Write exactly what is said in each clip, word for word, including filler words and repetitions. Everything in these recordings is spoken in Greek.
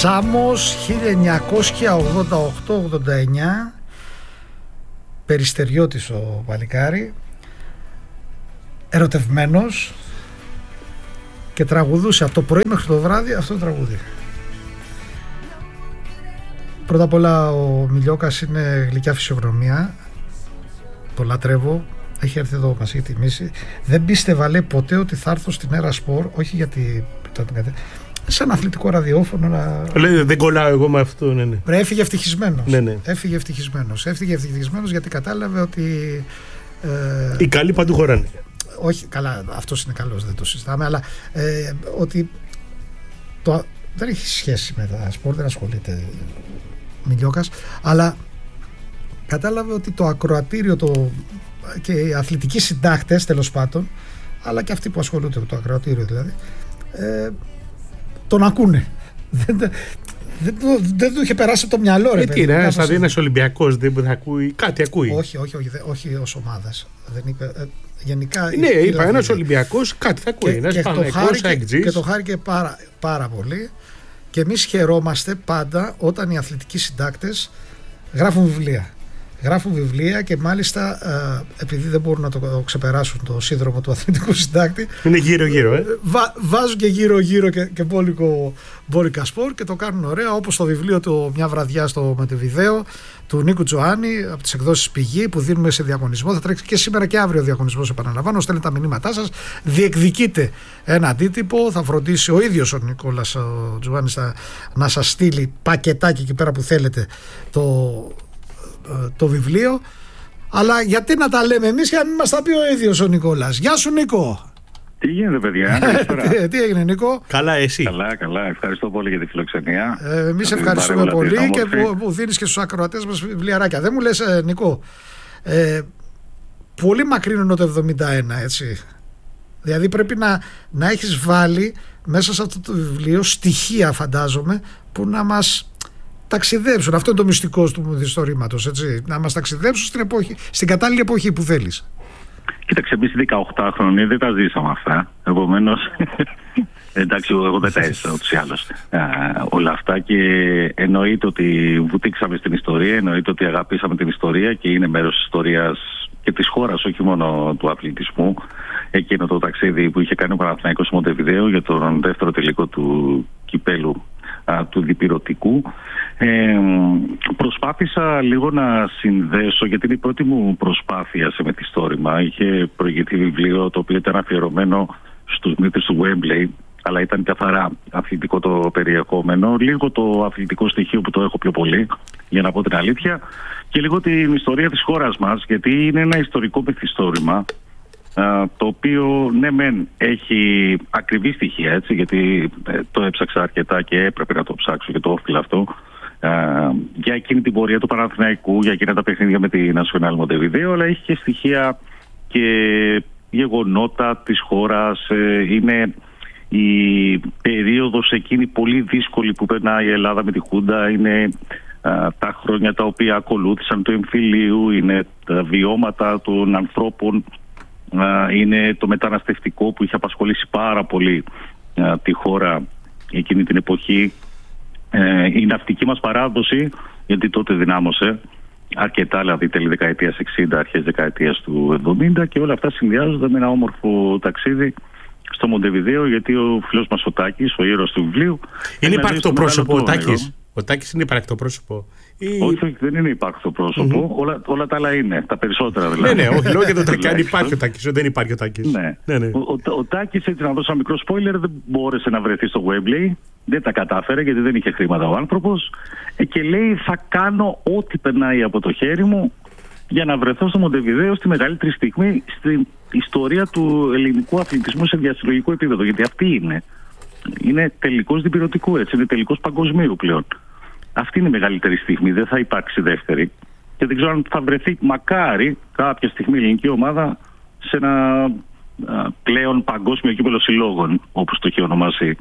Σάμος χίλια εννιακόσια ογδόντα οκτώ ογδόντα εννιά, Περιστεριώτης ο παλικάρι, ερωτευμένος, και τραγουδούσε από το πρωί μέχρι το βράδυ αυτό το τραγούδι. Πρώτα απ' όλα ο Μιλιώκας είναι γλυκιά φυσιογνωμία, το λατρεύω, έχει έρθει εδώ, μας έχει τιμήσει. Δεν πίστευα, λέει, ποτέ ότι θα έρθω στην Έρα Σπορ, όχι γιατί σαν αθλητικό ραδιόφωνο να... Λέει, δεν κολλάω εγώ με αυτό, ναι, ναι. Έφυγε ευτυχισμένος. Ναι, ναι. Έφυγε ευτυχισμένος. Έφυγε ευτυχισμένος γιατί κατάλαβε ότι... Ε, οι καλοί παντού χωράνε. Όχι, καλά, αυτός είναι καλός, δεν το συζητάμε, αλλά ε, ότι το, δεν έχει σχέση με τα σπορ, δεν ασχολείται Μιλιώκας, αλλά κατάλαβε ότι το ακροατήριο το, και οι αθλητικοί συντάκτες, τέλος πάντων, αλλά και αυτοί που ασχολούνται με το ακροατήριο δηλαδή, ε, τον ακούνε. Δεν, δεν, το, δεν του είχε περάσει από το μυαλό, ρε. Ε, τι είναι, σαν ένας Ολυμπιακός, δεν θα ακούει, κάτι ακούει. Όχι, όχι, όχι, όχι ως ομάδας. Δεν είπε, ε, γενικά, ναι, είπα, ένας Ολυμπιακός κάτι θα ακούει. Και, και, το χάρηκε, και το χάρηκε πάρα, πάρα πολύ. Και εμείς χαιρόμαστε πάντα όταν οι αθλητικοί συντάκτες γράφουν βιβλία. Γράφουν βιβλία και μάλιστα ε, επειδή δεν μπορούν να το ξεπεράσουν το σύνδρομο του αθλητικού συντάκτη, είναι γύρω-γύρω, ε. βα, βάζουν και γύρω-γύρω και, και μπόλικο μπόλικα σπορ και το κάνουν ωραία, όπως το βιβλίο του Μια βραδιά στο Μοντεβιδέο του Νίκου Τζοάννη από τις εκδόσεις Πηγή που δίνουμε σε διαγωνισμό. Θα τρέξει και σήμερα και αύριο ο διαγωνισμός, επαναλαμβάνω. Στέλνετε τα μηνύματά σας, διεκδικείτε ένα αντίτυπο. Θα φροντίσει ο ίδιος ο Νικόλας ο Τζοάννης να σας στείλει πακετάκι εκεί πέρα που θέλετε το, το βιβλίο. Αλλά γιατί να τα λέμε εμείς και να μην μας τα πει ο ίδιος ο Νικόλας. Γεια σου, Νίκο. Τι γίνεται, παιδιά? τι, τι έγινε, Νίκο? Καλά, εσύ? Καλά, καλά. Ευχαριστώ πολύ για τη φιλοξενία. Ε, εμείς ευχαριστούμε πολύ και που, που δίνεις και στους ακροατές μας βιβλιαράκια. Δεν μου λες, ε, Νικό, ε, πολύ μακρύνο είναι το εβδομήντα ένα, έτσι. Δηλαδή πρέπει να, να έχεις βάλει μέσα σε αυτό το βιβλίο στοιχεία, φαντάζομαι, που να μας ταξιδέψουν. Αυτό είναι το μυστικό του μυθιστορήματος, έτσι. Να μας ταξιδέψουν στην, εποχή, στην κατάλληλη εποχή που θέλεις. Κοίταξε, εμείς οι δεκαοκτάχρονοι δεν τα ζήσαμε αυτά. Επομένως, εντάξει, εγώ δεν τα έζησα ούτως ή άλλως όλα αυτά. Και εννοείται ότι βουτήξαμε στην ιστορία, εννοείται ότι αγαπήσαμε την ιστορία και είναι μέρος της ιστορίας και της χώρας, όχι μόνο του αθλητισμού. Εκείνο το ταξίδι που είχε κάνει ο Παναθηναϊκός στο Μοντεβιδέο για τον δεύτερο τελικό του κυπέλου του διπυρωτικού. Ε, προσπάθησα λίγο να συνδέσω, γιατί είναι η πρώτη μου προσπάθεια σε μεθιστόρημα. Είχε προηγηθεί βιβλίο το οποίο ήταν αφιερωμένο στους μύθους του Wembley, αλλά ήταν καθαρά αθλητικό το περιεχόμενο, λίγο το αθλητικό στοιχείο που το έχω πιο πολύ, για να πω την αλήθεια, και λίγο την ιστορία της χώρας μας, γιατί είναι ένα ιστορικό μυθιστόρημα, το οποίο ναι μεν έχει ακριβή στοιχεία, έτσι, γιατί το έψαξα αρκετά και έπρεπε να το ψάξω και το όφιλα αυτό, για εκείνη την πορεία του Παναθηναϊκού, για εκείνα τα παιχνίδια με τη Nacional Montevideo, αλλά έχει και στοιχεία και γεγονότα της χώρας. Είναι η περίοδος εκείνη πολύ δύσκολη που περνάει η Ελλάδα με τη Χούντα, είναι τα χρόνια τα οποία ακολούθησαν του εμφυλίου, είναι τα βιώματα των ανθρώπων, είναι το μεταναστευτικό που είχε απασχολήσει πάρα πολύ τη χώρα εκείνη την εποχή, η ναυτική μας παράδοση, γιατί τότε δυνάμωσε αρκετά, δηλαδή τέλη δεκαετίας εξήντα, αρχές δεκαετίας του εβδομήντα, και όλα αυτά συνδυάζονται με ένα όμορφο ταξίδι στο Μοντεβιδέο, γιατί ο φίλος μας ο Τάκης, ο ήρωας του βιβλίου, είναι υπαρκτό πρόσωπο ο Τάκης. Ο Τάκης είναι υπαρκτό πρόσωπο. Ή... Όχι, όχι, δεν είναι υπαρκτό πρόσωπο. Mm-hmm. Όλα, όλα τα άλλα είναι. Τα περισσότερα δηλαδή. Ναι, ναι, όχι, λόγω για τον Τάκη. Αν υπάρχει ο Τάκης, δεν υπάρχει ο Τάκης. Ναι. Ναι, ναι. Ο, ο, ο Τάκης, έτσι να δώσω ένα μικρό spoiler, δεν μπόρεσε να βρεθεί στο Wembley. Δεν τα κατάφερε γιατί δεν είχε χρήματα ο άνθρωπος. Ε, και λέει, θα κάνω ό,τι περνάει από το χέρι μου για να βρεθώ στο Μοντεβιδέο στη μεγαλύτερη στιγμή στην ιστορία του ελληνικού αθλητισμού σε διασυλλογικό επίπεδο. Γιατί αυτή είναι. Είναι τελικός διπυρωτικού, έτσι. Είναι τελικός παγκοσμίου πλέον. Αυτή είναι η μεγαλύτερη στιγμή, δεν θα υπάρξει δεύτερη. Και δεν ξέρω αν θα βρεθεί μακάρι κάποια στιγμή η ελληνική ομάδα σε ένα α, πλέον παγκόσμιο κύπελλο συλλόγων, όπως το έχει ονομάσει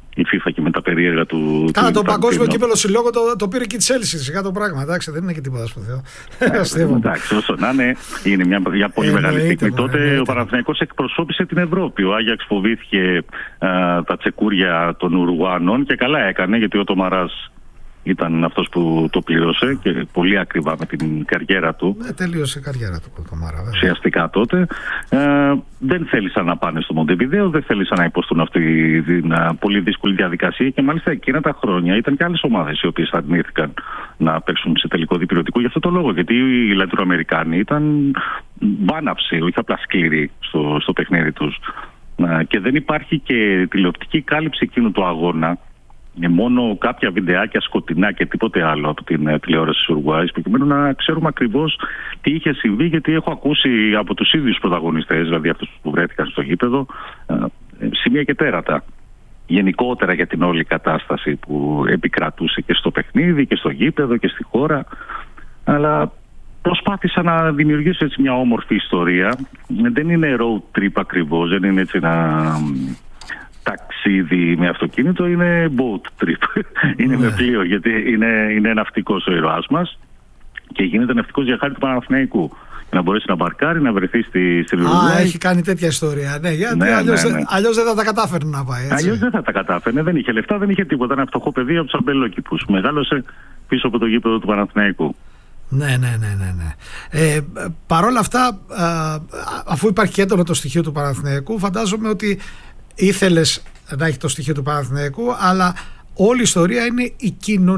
η FIFA και με τα περίεργα του. Κάνα το παγκόσμιο κύπελο συλλόγου το, το πήρε και η Chelsea. Σιγά το πράγμα. Εντάξει, δεν είναι και τίποτα σπουδαίο. Εντάξει, όσο να είναι, είναι μια, μια πολύ ε, μεγάλη στιγμή. Τότε εννοείται. Ο Παναθηναϊκός εκπροσώπησε την Ευρώπη. Ο Άγιαξ φοβήθηκε α, τα τσεκούρια των Ουρουγουάνων και καλά έκανε, γιατί ο Τομαράς ήταν αυτός που το πλήρωσε και πολύ ακριβά με την καριέρα του. Ναι, τελείωσε η καριέρα του το Μάρα. Ουσιαστικά τότε. Ε, δεν θέλησαν να πάνε στο Μοντεβιδέο, δεν θέλησαν να υποστούν αυτή την uh, πολύ δύσκολη διαδικασία και μάλιστα εκείνα τα χρόνια ήταν και άλλες ομάδες οι οποίες αρνήθηκαν να παίξουν σε τελικό διπυρωτικό. Γι' αυτό το λόγο, γιατί οι Λατινοαμερικάνοι ήταν βάναυση, όχι απλά σκληροί στο, στο παιχνίδι τους. Uh, και δεν υπάρχει και τηλεοπτική κάλυψη εκείνου του αγώνα. Μόνο κάποια βιντεάκια σκοτεινά και τίποτε άλλο από την τηλεόραση της Ουρουγουάης, προκειμένου να ξέρουμε ακριβώς τι είχε συμβεί, γιατί έχω ακούσει από τους ίδιους πρωταγωνιστές, δηλαδή αυτούς που βρέθηκαν στο γήπεδο, σημεία και τέρατα. Γενικότερα για την όλη κατάσταση που επικρατούσε και στο παιχνίδι και στο γήπεδο και στη χώρα. Αλλά προσπάθησα να δημιουργήσω έτσι μια όμορφη ιστορία. Δεν είναι road trip ακριβώς, δεν είναι έτσι ένα ταξίδι με αυτοκίνητο, είναι boat trip. Είναι με πλοίο, γιατί είναι, είναι ναυτικός ο ήρωάς μας και γίνεται ναυτικός για χάρη του Παναθηναϊκού. Να μπορέσει να μπαρκάρει, να βρεθεί στη, στην Ουρουγουάη. Α, έχει κάνει τέτοια ιστορία. Ναι, γιατί ναι, αλλιώς, ναι, ναι. αλλιώς δεν θα τα κατάφερνε να πάει. Έτσι. Αλλιώς δεν θα τα κατάφερνε. Δεν είχε λεφτά, δεν είχε τίποτα. Ένα φτωχό παιδί από τους αμπελόκηπους. Μεγάλωσε πίσω από το γήπεδο του Παναθηναϊκού. Ναι, ναι, ναι, ναι, ναι. Ε, Παρ' όλα αυτά, α, αφού υπάρχει και έντονο το στοιχείο του Παναθηναϊκού, φαντάζομαι ότι ήθελες να έχει το στοιχείο του Παναθηναϊκού, αλλά όλη η ιστορία είναι η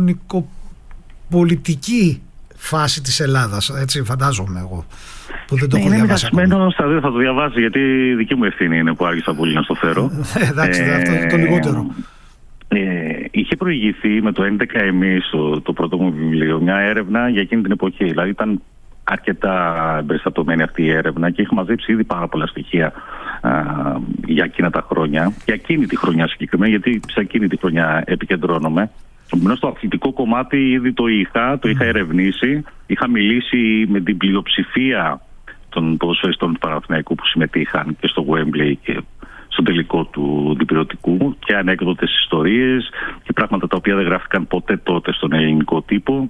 κοινωνικοπολιτική φάση της Ελλάδας, έτσι φαντάζομαι εγώ, που δεν το έχω διαβάσει ακόμα. Είναι μοιρασμένο στα δύο, θα το διαβάσει, γιατί δική μου ευθύνη είναι που άρχισα πολύ να στο φέρω. Εντάξει, ε, αυτό το λιγότερο. Ε, είχε προηγηθεί με το έντεκα εμείς το, το πρώτο μου βιβλίο μια έρευνα για εκείνη την εποχή. Δηλαδή ήταν αρκετά εμπεριστατωμένη αυτή η έρευνα και είχε μαζέψει ήδη πάρα πολλά στοιχεία α, για εκείνα τα χρόνια, για εκείνη τη χρονιά συγκεκριμένα, γιατί σε εκείνη τη χρονιά επικεντρώνομαι. Επομένως στο αθλητικό κομμάτι ήδη το είχα, το είχα ερευνήσει, είχα μιλήσει με την πλειοψηφία των ποδοσφαιριστών του Παναθηναϊκού που συμμετείχαν και στο Wembley και στο τελικό του διπυρωτικού, και ανέκδοτες ιστορίες και πράγματα τα οποία δεν γράφτηκαν ποτέ τότε στον ελληνικό τύπο.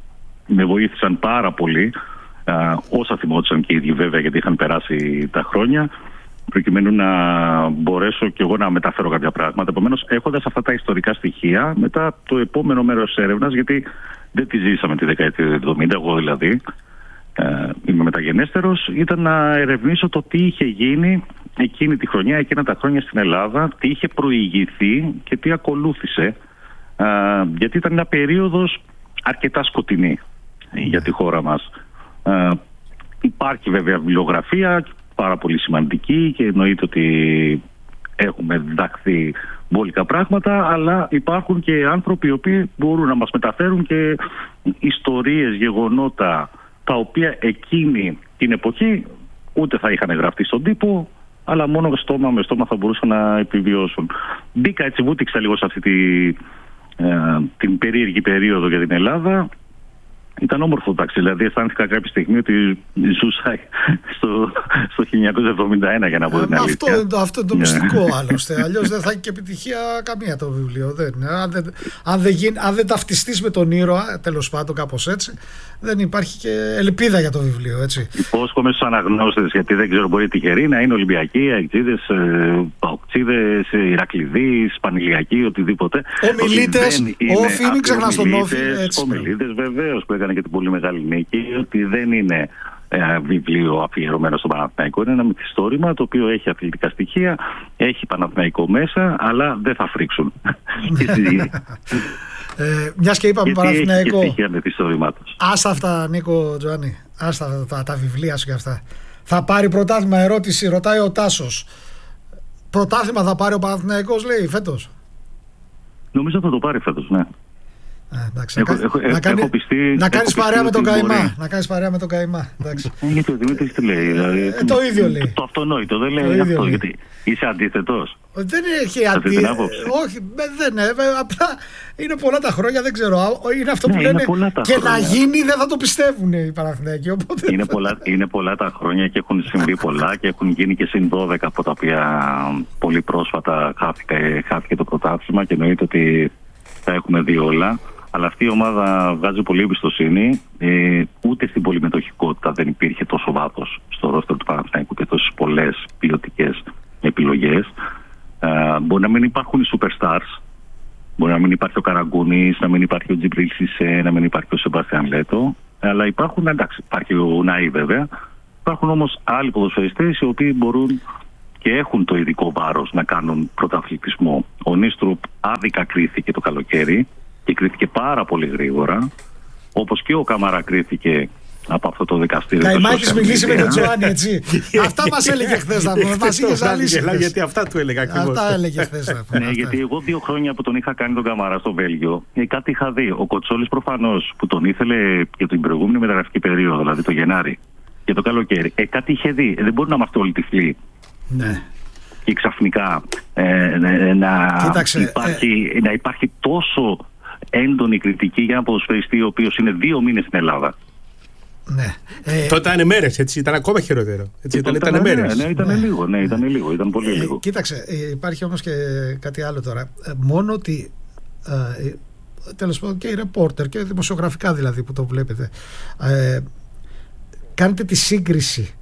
Με βοήθησαν πάρα πολύ, α, όσα θυμόντουσαν και οι ίδιοι βέβαια, γιατί είχαν περάσει τα χρόνια, προκειμένου να μπορέσω και εγώ να μεταφέρω κάποια πράγματα. Επομένως, έχοντας αυτά τα ιστορικά στοιχεία, μετά το επόμενο μέρος της έρευνας, γιατί δεν τη ζήσαμε τη δεκαετία του εβδομήντα, εγώ δηλαδή, ε, είμαι μεταγενέστερος, ήταν να ερευνήσω το τι είχε γίνει εκείνη τη χρονιά, εκείνα τα χρόνια στην Ελλάδα, τι είχε προηγηθεί και τι ακολούθησε, ε, γιατί ήταν μια περίοδος αρκετά σκοτεινή για τη χώρα μας. Ε, υπάρχει βέβαια βιβλιογραφία πάρα πολύ σημαντική και εννοείται ότι έχουμε διδαχθεί μπόλικα πράγματα, αλλά υπάρχουν και άνθρωποι οι οποίοι μπορούν να μας μεταφέρουν και ιστορίες, γεγονότα τα οποία εκείνη την εποχή ούτε θα είχαν γραφτεί στον τύπο, αλλά μόνο στόμα με στόμα θα μπορούσαν να επιβιώσουν. Μπήκα έτσι, βούτυξα λίγο σε αυτή τη, ε, την περίεργη περίοδο για την Ελλάδα. Ήταν όμορφο, εντάξει, δηλαδή αισθάνθηκα κάποια στιγμή ότι ζούσα στο, στο χίλια εννιακόσια εβδομήντα ένα, για να πω την αλήθεια. Αυτό είναι το, αυτό το μυστικό άλλωστε, αλλιώς δεν θα έχει και επιτυχία καμία το βιβλίο. Δεν, αν, δεν, αν, δεν γίνει, αν δεν ταυτιστείς με τον ήρωα, τέλος πάντων κάπως έτσι, δεν υπάρχει και ελπίδα για το βιβλίο, έτσι. Υπόσχομαι στους αναγνώστες, γιατί δεν ξέρω, μπορεί τυχεροί να είναι Ολυμπιακοί, Αεκτζίδες, Παοκτζίδες, Ηρακλειδείς, Πανηλιακοί, οτιδήποτε. Ομιλίτες, όφη, μην ξεχνάς τον όφη. Ομιλίτες βεβαίως, που έκανε και την πολύ μεγάλη νίκη, ότι δεν είναι ε, βιβλίο αφιερωμένο στο Παναθηναϊκό. Είναι ένα μυθιστόρημα το οποίο έχει αθλητικά στοιχεία, έχει Παναθηναϊκό μέσα, αλλά δεν θα φρίξουν. ε, μιας και είπαμε Παναθηναϊκό, άστα αυτά, Νίκο Τζοάννη, άστα τα, τα, τα βιβλία σου και αυτά. Θα πάρει πρωτάθλημα, ερώτηση, ρωτάει ο Τάσος. Πρωτάθλημα θα πάρει ο Παναθηναϊκός, λέει, φέτος? Νομίζω θα το πάρει φέτος, ναι. έχω, έχω, να κάνει, πιστεί, να κάνεις παρέα με τον Καϊμά. Μπορεί... Να κάνεις παρέα με τον Καϊμά. Ε, γιατί ο Δημήτρης τι λέει. Δηλαδή, ε, το ίδιο λέει. Το, το αυτονόητο δεν λέει αυτό. Λέει. Γιατί είσαι αντίθετος. Δεν έχει αντίθετο. Όχι, δεν είναι. Απλά είναι πολλά τα χρόνια, δεν ξέρω. Είναι αυτό που ναι, λένε. Και χρόνια. Να γίνει δεν θα το πιστεύουν οι Παναθηναϊκοί. Οπότε... Είναι, πολλά, είναι πολλά τα χρόνια και έχουν συμβεί πολλά και έχουν γίνει και συν δώδεκα από τα οποία πολύ πρόσφατα χάθηκε, χάθηκε το πρωτάθλημα και εννοείται ότι θα έχουμε δει όλα. Αλλά αυτή η ομάδα βγάζει πολύ εμπιστοσύνη. Ε, ούτε στην πολυμετοχικότητα δεν υπήρχε τόσο βάθος στο ρόστερ του Παναθηναϊκού και τόσες πολλές ποιοτικές επιλογές. Ε, μπορεί να μην υπάρχουν οι superstars. Μπορεί να μην υπάρχει ο Καραγκούνης, να μην υπάρχει ο Τζιμπρίλ Σισέ, να μην υπάρχει ο Σεμπάστιαν Λέτο. Αλλά υπάρχουν, εντάξει, υπάρχει ο Ναή βέβαια. Υπάρχουν όμως άλλοι ποδοσφαιριστές οι οποίοι μπορούν και έχουν το ειδικό βάρος να κάνουν πρωταθλητισμό. Ο Νίστρουπ άδικα κρίθηκε το καλοκαίρι και κρίθηκε πάρα πολύ γρήγορα. Όπως και ο Καμαρά κρίθηκε από αυτό το δικαστήριο. Καϊμά, έχεις μιλήσει με τον Τζοάνι, έτσι. Αυτά μας έλεγε χθες να πούμε. Μας είχες αλύσει. Γιατί αυτά του έλεγα ακριβώς. Αυτά έλεγε χθες να πούμε. Ναι, γιατί εγώ δύο χρόνια που τον είχα κάνει τον Καμαρά στο Βέλγιο, κάτι είχα δει. Ο Κοτσόλης προφανώς που τον ήθελε και την προηγούμενη μεταγραφική περίοδο, δηλαδή το Γενάρη και το καλοκαίρι, ε, κάτι είχε δει. Δεν μπορεί να είμαστε όλοι τυφλοί. Ναι. Και ξαφνικά ε, να, Κοίταξε, υπάρχει, ε... να υπάρχει τόσο έντονη κριτική για ένα ποδοσφαιριστή ο οποίος είναι δύο μήνες στην Ελλάδα. Ναι. Ε, τότε ήταν μέρες, έτσι, ήταν ακόμα χειρότερο. Έτσι, ήταν, ήταν, ήταν μέρες. Ναι, ναι, ήταν ναι. λίγο, ναι, ήταν λίγο, ήταν πολύ λίγο. Ε, κοίταξε, υπάρχει όμως και κάτι άλλο τώρα. Ε, μόνο ότι ε, τέλος πάντων και οι ρεπόρτερ και δημοσιογραφικά δηλαδή που το βλέπετε, ε, κάνετε τη σύγκριση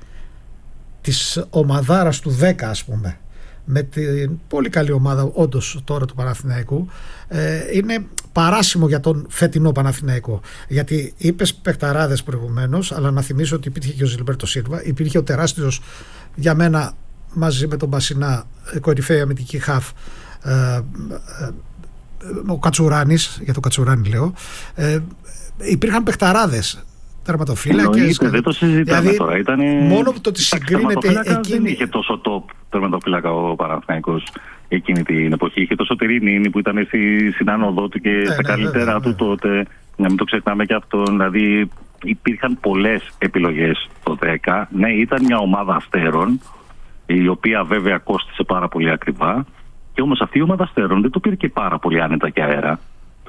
της ομαδάρας του δέκα ας πούμε με την πολύ καλή ομάδα όντως τώρα του Παναθηναϊκού. ε, είναι παράσιμο για τον φετινό Παναθηναϊκό, γιατί είπες παιχταράδες προηγουμένως, αλλά να θυμίσω ότι υπήρχε και ο Ζιλμπέρτο Σίλβα, υπήρχε ο τεράστιος για μένα μαζί με τον Μπασινά κορυφαία αμυντική χαφ ε, ε, ο Κατσουράνης, για τον Κατσουράνη λέω, ε, υπήρχαν παιχταράδες τερματοφύλακες. Δεν το συζητάμε δηλαδή, τώρα. Ήτανε... Μόνο το ότι συγκρίνεται εκείνη. Δεν είχε τόσο top τερματοφύλακα ο Παναθηναϊκός εκείνη την εποχή. Είχε τόσο Τερίνη που ήταν στη συνάνοδό του και στα ναι, καλύτερα ναι, του ναι. τότε. Να μην το ξεχνάμε και αυτό. Δηλαδή υπήρχαν πολλές επιλογές το δέκα. Ναι, ήταν μια ομάδα αστέρων, η οποία βέβαια κόστησε πάρα πολύ ακριβά. Και όμως αυτή η ομάδα αστέρων δεν το πήρε και πάρα πολύ άνετα και αέρα.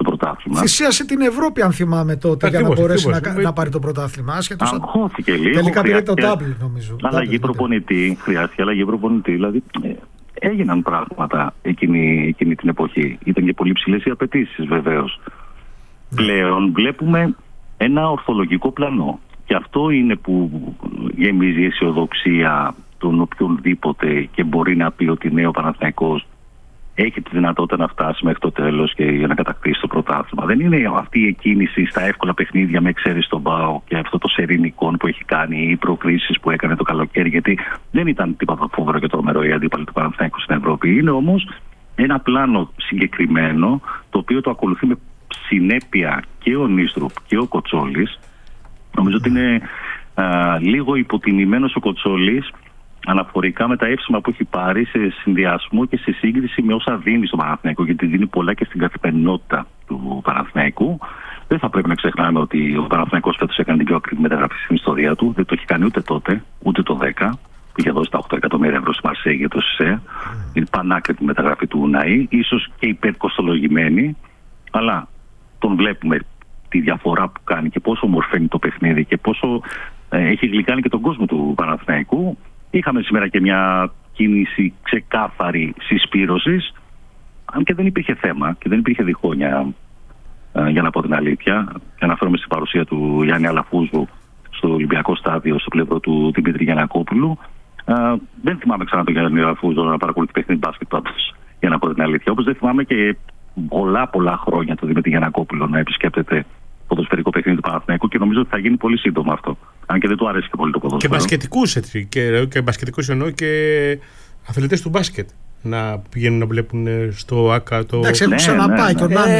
Θυσίασε την Ευρώπη, αν θυμάμαι τότε, ακριβώς, για να μπορέσει να, να πάρει το πρωτάθλημα. Αγχώθηκε λίγο. Τελικά πήρε το double, νομίζω. Αλλαγή προπονητή. Χρειάστηκε αλλαγή προπονητή. Δηλαδή ε, έγιναν πράγματα εκείνη, εκείνη την εποχή. Ήταν και πολύ ψηλές οι απαιτήσεις, βεβαίως. Mm. Πλέον βλέπουμε ένα ορθολογικό πλανό. Και αυτό είναι που γεμίζει η αισιοδοξία των οποιονδήποτε και μπορεί να πει ότι ναι, ο Παναθηναϊκός έχει τη δυνατότητα να φτάσει μέχρι το τέλος και για να κατακτήσει το πρωτάθλημα. Δεν είναι αυτή η κίνηση στα εύκολα παιχνίδια με εξαίρεση τον ΠΑΟ και αυτό το σερινικό που έχει κάνει, οι προκρίσεις που έκανε το καλοκαίρι, γιατί δεν ήταν τίποτα φοβερό και τρομερό η αντίπαλη του Παναθηναϊκού στην Ευρώπη. Είναι όμως ένα πλάνο συγκεκριμένο, το οποίο το ακολουθεί με συνέπεια και ο Νίστρουπ και ο Κοτσόλης. Νομίζω ότι είναι α, λίγο υποτιμημένος ο Κοτσόλης αναφορικά με τα εύσημα που έχει πάρει σε συνδυασμό και σε σύγκριση με όσα δίνει στο Παναθηναϊκό, γιατί δίνει πολλά και στην καθημερινότητα του Παναθηναϊκού. Δεν θα πρέπει να ξεχνάμε ότι ο Παναθηναϊκός φέτος έκανε την πιο ακριβή μεταγραφή στην ιστορία του. Δεν το έχει κάνει ούτε τότε, ούτε το δέκα, που είχε δώσει τα οκτώ εκατομμύρια ευρώ στη Μαρσέη για το ΣΥΣΕ. Mm. Είναι πανάκριβη μεταγραφή του Ναή, ίσως και υπερκοστολογημένη, αλλά τον βλέπουμε τη διαφορά που κάνει και πόσο μορφαίνει το παιχνίδι και πόσο ε, έχει γλυκάνει και τον κόσμο του Παναθηναϊκού. Είχαμε σήμερα και μια κίνηση ξεκάθαρη συσπήρωσης, αν και δεν υπήρχε θέμα και δεν υπήρχε διχόνοια, ε, για να πω την αλήθεια. Και αναφέρομαι στην παρουσία του Γιάννη Αλαφούζου στο Ολυμπιακό Στάδιο, στο πλευρό του Δημήτρη Γιαννακόπουλου. Ε, δεν θυμάμαι ξανά τον Γιάννη Αλαφούζο να παρακολουθεί παιχνίδι μπάσκετ πάντως, για να πω την αλήθεια. Όπως δεν θυμάμαι και πολλά πολλά χρόνια τον Δημήτρη Γιαννακόπουλο να επισκέπτεται ποδοσφαιρικό παιχνίδι του Παναθηναϊκού και νομίζω ότι θα γίνει πολύ σύντομα αυτό. Αν και δεν του αρέσει και πολύ το ποδόσφαιρο. Και μπασκετικούς έτσι. Και, και μπασκετικούς εννοώ και αθλητές του μπάσκετ να πηγαίνουν να βλέπουν στο ΆΚΑ το. Εντάξει, έχουν ξαναπάει και ο Νάνι.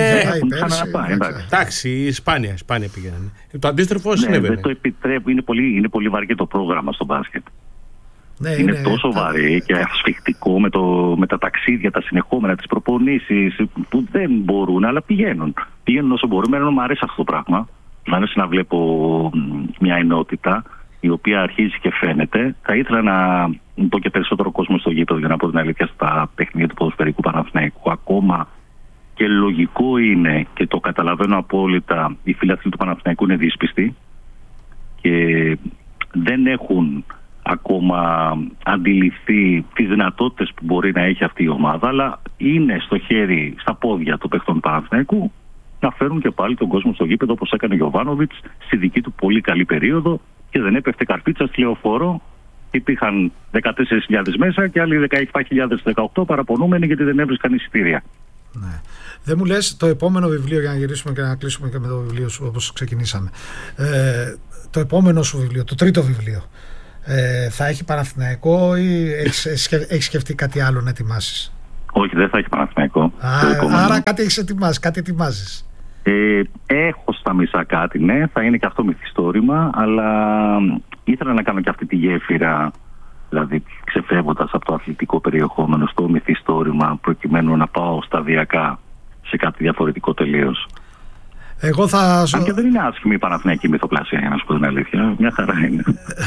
Εντάξει, σπάνια, σπάνια πήγαιναν. Το αντίστροφο ναι, συνέβαινε. Δεν το επιτρέπει, είναι πολύ, είναι πολύ βαριό το πρόγραμμα στο μπάσκετ. Ναι, είναι, είναι τόσο τα... βαρύ και ασφιχτικό με, το, με τα ταξίδια, τα συνεχόμενα, τις προπονήσεις που δεν μπορούν, αλλά πηγαίνουν. Πηγαίνουν όσο μπορούν. Εμένα μου αρέσει αυτό το πράγμα. Μου αρέσει να βλέπω μια ενότητα η οποία αρχίζει και φαίνεται. Θα ήθελα να πω και περισσότερο κόσμο στο γήπεδο, για να πω την αλήθεια, στα παιχνίδια του ποδοσφαιρικού Παναθηναϊκού. Ακόμα και λογικό είναι, και το καταλαβαίνω απόλυτα, οι φίλαθλοι του Παναθηναϊκού είναι δύσπιστοι και δεν έχουν ακόμα αντιληφθεί τις δυνατότητες που μπορεί να έχει αυτή η ομάδα, αλλά είναι στο χέρι, στα πόδια των παιχτών του Παναθηναϊκού να φέρουν και πάλι τον κόσμο στο γήπεδο, όπως έκανε ο Γιοβάνοβιτς στη δική του πολύ καλή περίοδο, και δεν έπεφτε καρφίτσα στη λεωφόρο. Υπήρχαν δεκατέσσερις χιλιάδες μέσα και άλλοι δεκαεπτά χιλιάδες δεκαοκτώ παραπονούμενοι γιατί δεν έβρισκαν εισιτήρια. Ναι. Δεν μου λες το επόμενο βιβλίο, για να γυρίσουμε και να κλείσουμε και με το βιβλίο σου όπως ξεκινήσαμε. Ε, το επόμενο σου βιβλίο, το τρίτο βιβλίο, ε, θα έχει Παναθηναϊκό ή έχεις, έχεις σκεφτεί κάτι άλλο να ετοιμάσεις? Όχι, δεν θα έχει Παναθηναϊκό. Α, άρα κάτι έχεις ετοιμάσει, κάτι ετοιμάζεις. Ε, έχω στα μισά κάτι, ναι, θα είναι και αυτό μυθιστόρημα, αλλά ήθελα να κάνω και αυτή τη γέφυρα, δηλαδή ξεφεύγοντας από το αθλητικό περιεχόμενο στο μυθιστόρημα, προκειμένου να πάω σταδιακά σε κάτι διαφορετικό τελείως. Εγώ θα... Αν και δεν είναι άσχημη η Παναθηναϊκή μυθοπλασία, για να σου πω την αλήθεια, μια χαρά είναι.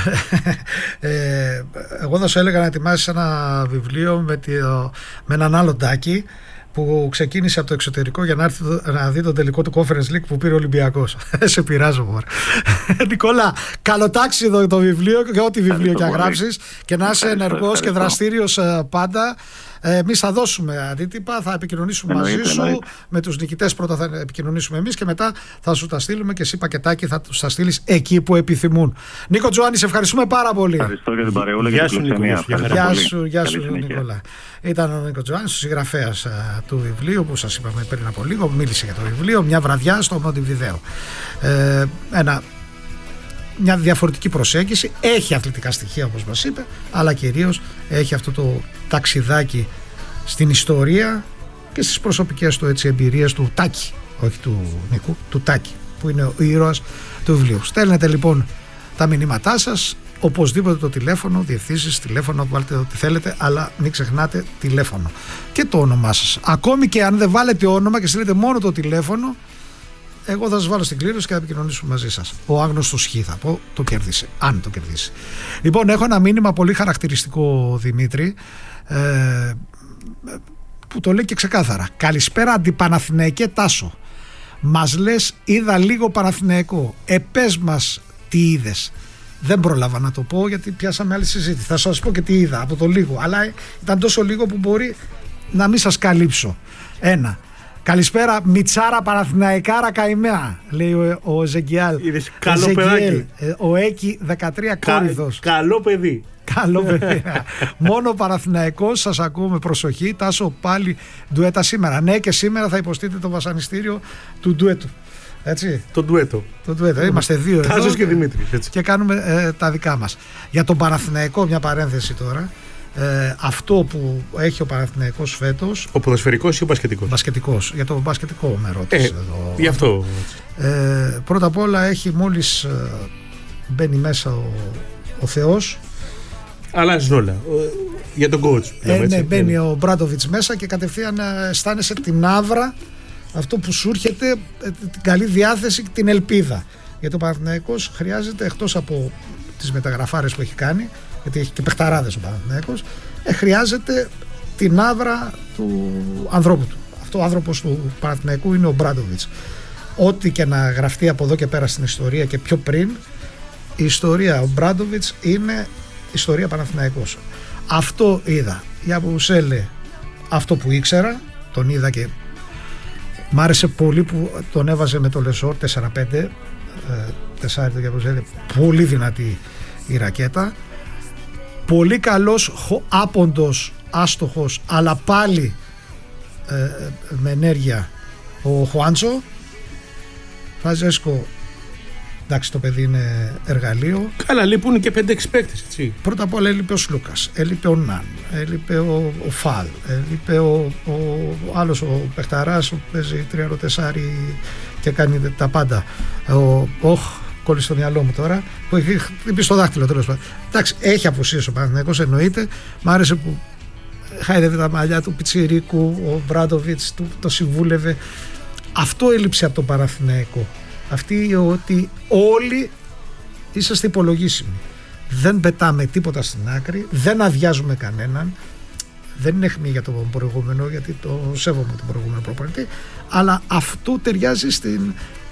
ε, εγώ θα σου έλεγα να ετοιμάσεις ένα βιβλίο με, τη, με έναν άλλο Τάκη που ξεκίνησε από το εξωτερικό για να έρθει να δει τον τελικό του Conference League που πήρε ο Ολυμπιακός. Σε πειράζω, μωρέ. Νικόλα, καλοτάξει εδώ το βιβλίο και ό,τι βιβλίο και να γράψεις, και να είσαι ενεργός και δραστήριος πάντα. Εμείς θα δώσουμε αντίτυπα, θα επικοινωνήσουμε εννοείται, μαζί σου. Εννοείται. Με τους νικητές πρώτα θα επικοινωνήσουμε εμείς και μετά θα σου τα στείλουμε, και εσύ πακετάκι θα τους τα στείλεις εκεί που επιθυμούν. Νίκο Τζοάννη, σε ευχαριστούμε πάρα πολύ. Ευχαριστώ για την παρεούλα και την φιλοξενία. Γεια σου, γεια σου Νικόλα. Ήταν ο Νίκο Τζοάννη, ο συγγραφέας του βιβλίου που σας είπαμε πριν από λίγο. Μίλησε για το βιβλίο «Μια βραδιά στο Μοντεβιδέο». Ε, ένα μια διαφορετική προσέγγιση, έχει αθλητικά στοιχεία όπως μας είπε, αλλά κυρίως έχει αυτό το ταξιδάκι στην ιστορία και στις προσωπικές του έτσι εμπειρίες του Τάκη, όχι του Νίκου, του Τάκη, που είναι ο ήρωας του βιβλίου. Στέλνετε λοιπόν τα μηνύματά σας, οπωσδήποτε το τηλέφωνο, διευθύνσεις, τηλέφωνο, βάλτε ό,τι θέλετε, αλλά μην ξεχνάτε τηλέφωνο και το όνομά σας. Ακόμη και αν δεν βάλετε όνομα και στείλετε μόνο το τηλέφωνο, εγώ θα σας βάλω στην κλήρωση και θα επικοινωνήσουμε μαζί σας. Ο άγνωστος Χ, θα πω, το κέρδισε, αν το κερδίσει. Λοιπόν, έχω ένα μήνυμα πολύ χαρακτηριστικό, Δημήτρη, ε, που το λέει και ξεκάθαρα. Καλησπέρα αντιπαναθηναϊκέ Τάσο. Μας λες είδα λίγο Παναθηναϊκό. Επές μας τι είδες. Δεν πρόλαβα να το πω γιατί πιάσαμε άλλη συζήτηση. Θα σας πω και τι είδα από το λίγο. Αλλά ήταν τόσο λίγο που μπορεί να μην σας καλύψω. Ένα. Καλησπέρα, Μιτσάρα Παναθηναϊκάρα καημαία, λέει ο, ο Ζεγγιάλ. Είδες, καλό παιδάκι. Ο Έκη δεκατρία Κόρυδος. Κα, καλό παιδί. Καλό παιδί. Μόνο Παναθηναϊκός, σας ακούω με προσοχή. Τάσο, πάλι ντουέτα σήμερα. Ναι, και σήμερα θα υποστείτε το βασανιστήριο του ντουέτου. Έτσι. Το ντουέτο. Το ντουέτο. Είμαστε δύο εδώ. Τάσος και Δημήτρης. Έτσι. Και κάνουμε ε, τα δικά μας. Για τον Παναθηναϊκό, μια παρένθεση τώρα. Ε, αυτό που έχει ο Παναθηναϊκός φέτος. Ο ποδοσφαιρικός ή ο μπασκετικός? Μπασκετικός. Για το μπασκετικό με ρώτησε. Ε, εδώ. Γι' αυτό. Ε, πρώτα απ' όλα έχει μόλις ε, μπαίνει μέσα ο, ο Θεός. Αλλάζει όλα. Για τον coach. Ε, ναι, μπαίνει ο Μπράντοβιτς μέσα και κατευθείαν αισθάνεσαι την άβρα, αυτό που σου έρχεται, την καλή διάθεση, την ελπίδα. Γιατί ο Παναθηναϊκός χρειάζεται, εκτός από τις μεταγραφάρες που έχει κάνει, γιατί έχει και παιχταράδες ο Παναθηναϊκός, ε, χρειάζεται την άβρα του ανθρώπου του. Αυτό ο άνθρωπος του Παναθηναϊκού είναι ο Μπράντοβιτς. Ό,τι και να γραφτεί από εδώ και πέρα στην ιστορία και πιο πριν, η ιστορία ο Μπράντοβιτς είναι ιστορία Παναθηναϊκός. Αυτό είδα. Για Μπουσέλε, αυτό που ήξερα, τον είδα και μ' άρεσε πολύ που τον έβαζε με το Λεσόρ τέσσερα πέντε, τεσσάρι το Γιαμπουζέλε, πολύ δυνατή η ρακέτα, πολύ καλός άποντος άστοχος, αλλά πάλι ε, με ενέργεια ο Χουάντσο. Φραζέσκο, εντάξει, το παιδί είναι εργαλείο. Καλά, λείπουν και πέντε έξι παίκτες, έτσι. Πρώτα απ' όλα έλειπε ο Σλούκας, έλειπε ο Ναν, έλειπε ο, ο Φαλ, έλειπε ο, ο, ο άλλος ο Πεχταράς που παίζει τριάρο τεσάρι και κάνει τα πάντα. Ο, ο, κόλλησε στο μυαλό μου τώρα, που έχει χτυπήσει στο δάχτυλο τέλος πάντων. Εντάξει, έχει απουσίες ο Παναθηναϊκός, εννοείται. Μ' άρεσε που χάιδευε τα μαλλιά του Πιτσιρίκου, ο Μπράντοβιτς του το συμβούλευε. Αυτό έλειψε από τον Παναθηναϊκό. Αυτή ότι όλοι είσαστε υπολογίσιμοι. Δεν πετάμε τίποτα στην άκρη, δεν αδειάζουμε κανέναν. Δεν είναι αιχμή για τον προηγούμενο, γιατί το σέβομαι τον προηγούμενο προπονητή, αλλά αυτό ταιριάζει στην,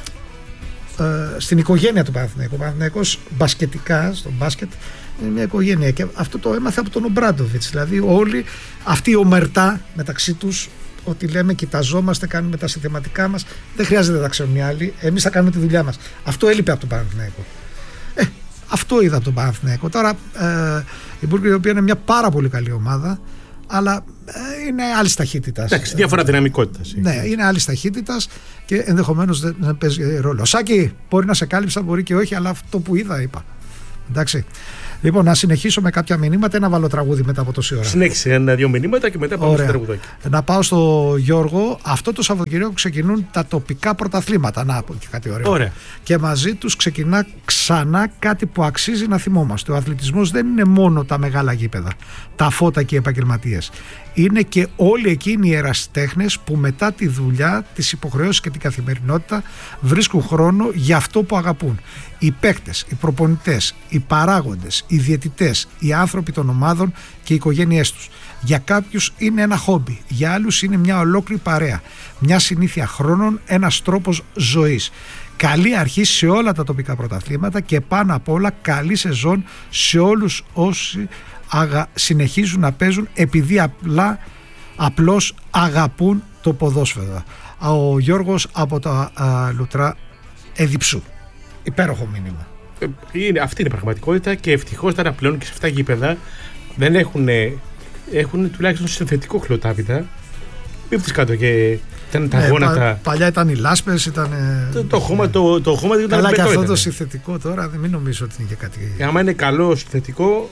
ε, στην οικογένεια του Παναθηναϊκού. Ο Παναθηναϊκός μπασκετικά, στο μπάσκετ, είναι μια οικογένεια και αυτό το έμαθε από τον Ομπράντοβιτς. Δηλαδή όλοι αυτοί οι ομερτά μεταξύ τους, ότι λέμε κοιταζόμαστε, κάνουμε τα συνθεματικά μας, δεν χρειάζεται να τα ξέρουν οι άλλοι, εμείς θα κάνουμε τη δουλειά μας. Αυτό έλειπε από τον Παναθηναϊκό. Ε, αυτό είδα από τον Παναθηναϊκό. Τώρα ε, η Μπουργκ, η οποία είναι μια πάρα πολύ καλή ομάδα, αλλά ε, είναι άλλη ταχύτητα. Εντάξει, διάφορα δυναμικότητα. Ναι, είναι άλλη ταχύτητα και ενδεχομένως δεν, δεν παίζει ρόλο. Σάκη, μπορεί να σε κάλυψα, μπορεί και όχι, αλλά αυτό που είδα είπα. Εντάξει. Λοιπόν, να συνεχίσω με κάποια μηνύματα ή να βάλω τραγούδι μετά από τόση ώρα. Συνέχισε ένα-δύο μηνύματα και μετά πάμε στο τραγουδάκι. Να πάω στο Γιώργο. Αυτό το Σαββατοκύριακο ξεκινούν τα τοπικά πρωταθλήματα. Να πω και κάτι ωραίο. Ωραία. Και μαζί τους ξεκινά ξανά κάτι που αξίζει να θυμόμαστε. Ο αθλητισμός δεν είναι μόνο τα μεγάλα γήπεδα, τα φώτα και οι επαγγελματίες. Είναι και όλοι εκείνοι οι ερασιτέχνες που μετά τη δουλειά, τις υποχρεώσεις και την καθημερινότητα βρίσκουν χρόνο για αυτό που αγαπούν. Οι παίκτες, οι προπονητές, οι παράγοντες, οι διαιτητές, οι άνθρωποι των ομάδων και οι οικογένειές τους. Για κάποιους είναι ένα χόμπι, για άλλους είναι μια ολόκληρη παρέα, μια συνήθεια χρόνων, ένας τρόπος ζωής. Καλή αρχή σε όλα τα τοπικά πρωταθλήματα και πάνω απ' όλα καλή σεζόν σε όλους όσοι αγα... συνεχίζουν να παίζουν επειδή απλά, απλώς αγαπούν το ποδόσφαιρο. Ο Γιώργος από τα α, Λουτρά Εδιψού. Υπέροχο μήνυμα. Ε, είναι, αυτή είναι η πραγματικότητα και ευτυχώς τώρα πλέον και σε αυτά γήπεδα δεν έχουν, έχουν τουλάχιστον συνθετικό χλωτάπητα. Μην πεις κάτω και ήταν τα ναι, γόνατα. Πα, παλιά ήταν οι λάσπες, ήταν. Το, το, χώμα, το, το χώμα δεν ήταν. Καλά, και αυτό ήταν. το συνθετικό τώρα δεν μην νομίζω ότι είναι και κάτι. Και άμα είναι καλό συνθετικό.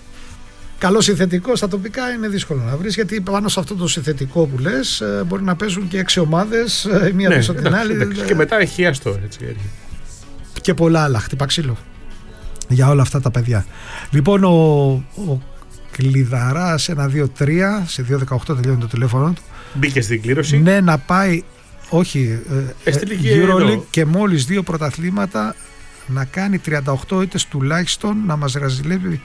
Καλό συνθετικό στα τοπικά είναι δύσκολο να βρεις, γιατί πάνω σε αυτό το συνθετικό που λες μπορεί να παίζουν και έξι ομάδες, μία ναι, πίσω από την άλλη. Εντάξει, και μετά έχει άστο. Έτσι, και πολλά άλλα. Χτυπά ξύλο για όλα αυτά τα παιδιά. Λοιπόν, ο, ο Κλειδαράς ένα δύο τρία σε δύο δεκαοκτώ τελειώνει το τηλέφωνο του. Μπήκε στην κλήρωση. Ναι, να πάει. Όχι, ε, EuroLeague και μόλις δύο πρωταθλήματα, να κάνει τριάντα οκτώ ήττες τουλάχιστον, να μας ραζιλεύει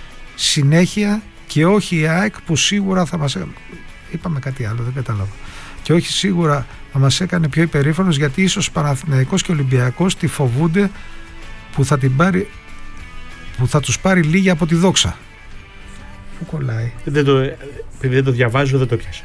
συνέχεια και όχι η ΑΕΚ που σίγουρα θα μας έκανε. Είπαμε κάτι άλλο, δεν κατάλαβα. Και όχι σίγουρα θα μας έκανε πιο υπερήφανος, γιατί ίσως Παναθηναϊκός και Ολυμπιακός τη φοβούνται που θα, την πάρει, που θα τους πάρει λίγη από τη δόξα. Πού κολλάει? Δεν το, επειδή δεν το διαβάζω, δεν το πιάσα.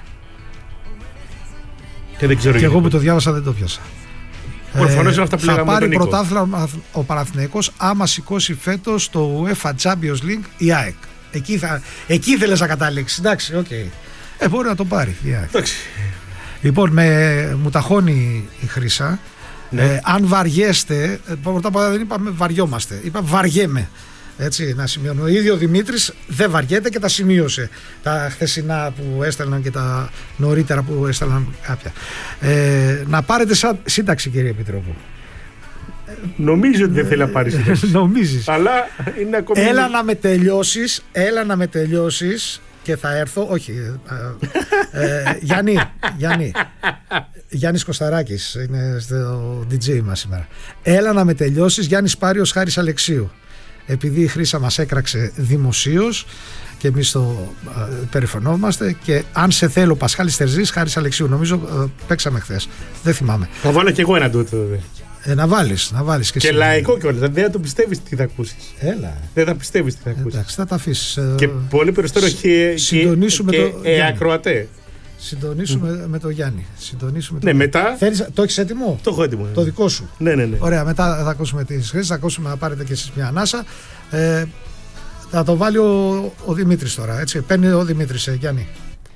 Και δεν ξέρω. Και εγώ που το διάβασα δεν το πιάσα. Προφανώς ε, αυτά που θα λέγαμε πάρει πρωτάθλημα ο Παναθηναϊκός άμα σηκώσει φέτος το UEFA Champions League η ΑΕΚ. Εκεί, θα, εκεί θέλεις να καταλήξεις. Εντάξει, οκ. Okay. Ε, μπορεί να το πάρει η ΑΕΚ. Εντάξει. Λοιπόν, με, μου ταχώνει η Χρυσά. Ναι. Ε, αν βαριέστε, πρώτα απ' όλα δεν είπαμε βαριόμαστε. Είπα βαριέμαι. Έτσι, να σημειώνω. Ο ίδιο ο Δημήτρης δεν βαριέται και τα σημείωσε. Τα χθεσινά που έστελναν και τα νωρίτερα που έστελναν κάποια. Ε, να πάρετε σαν σύνταξη, κύριε Επιτρόπο. Νομίζω ότι δεν θέλει να πάρει σύνταξη. Νομίζεις. Αλλά είναι ακόμη. Έλα να με τελειώσεις, έλα να με τελειώσεις και θα έρθω. Όχι. Ε, ε, Γιάννη, Γιάννη. Γιάννης Κωσταράκης είναι στο ντι τζέι μας σήμερα. Έλα να με τελειώσεις, Γιάννης Πάριος Χάρης Αλεξίου. Επειδή η Χρύσα μας έκραξε δημοσίως και εμείς το ε, περηφανόμαστε, και αν σε θέλω Πασχάλης Τερζής Χάρης Αλεξίου, νομίζω ε, παίξαμε χθες, δεν θυμάμαι. Θα βάλω κι εγώ ένα τούτο. Ε, να βάλεις, να βάλεις και, και εσύ. Λαϊκό κιόλας, δεν θα το πιστεύεις τι θα ακούσεις. Έλα. Δεν θα πιστεύεις τι θα ακούσεις. Εντάξει, θα τα αφήσεις. Και πολύ περισσότερο και, συντονίσουμε και, το, και ε, ακροατέ. Συντονίσουμε mm. με το Γιάννη. Συντονίσουμε ναι, το... μετά. Θέλεις, το έχεις έτοιμο? Το έχω έτοιμο. Το δικό σου. Ναι, ναι, ναι. Ωραία, μετά θα ακούσουμε τις χρήσεις, θα ακούσουμε να πάρετε και εσείς μια ανάσα. Ε, θα το βάλει ο, ο Δημήτρης τώρα. Έτσι. Παίρνει ο Δημήτρης, ε, Γιάννη.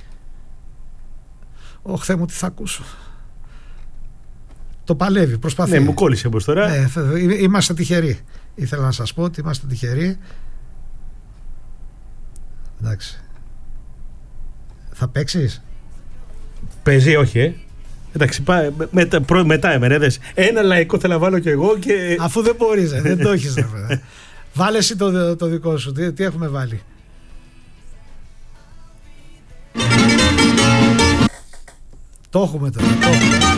Ωχ, Θεέ μου, τι θα ακούσω. Το παλεύει, προσπαθεί. Ναι, μου κόλλησε όπως τώρα. Ναι, είμαστε τυχεροί. Ήθελα να σας πω ότι είμαστε τυχεροί. Εντάξει. Θα παίξεις? Παίζει, όχι, ε. Εντάξει, πά, μετά, προ, μετά εμένα, ένα λαϊκό θέλω να βάλω κι εγώ και... Αφού δεν μπορείς, δεν το έχεις. Βάλε εσύ το, το δικό σου, τι, τι έχουμε βάλει. Το έχουμε τώρα, το έχουμε.